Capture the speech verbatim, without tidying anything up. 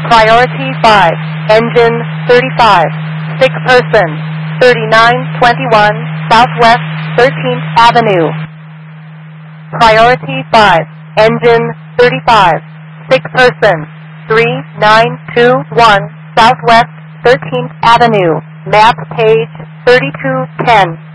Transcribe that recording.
Priority five, engine thirty-five, sick person, thirty-nine twenty-one Southwest thirteenth Avenue. Priority five, engine thirty-five, sick person, three nine two one Southwest thirteenth Avenue, map page thirty-two ten.